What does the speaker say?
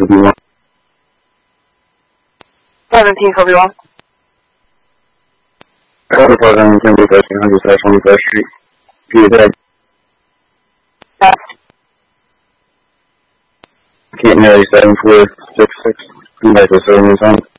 51. 17 for B1. Code 417 West 21st Street. Peter. Yes. Keaton Area 7466. Come back to 7 time.